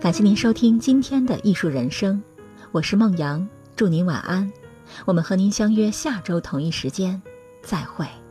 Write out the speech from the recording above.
感谢您收听今天的艺术人生，我是孟阳，祝您晚安。我们和您相约下周同一时间再会。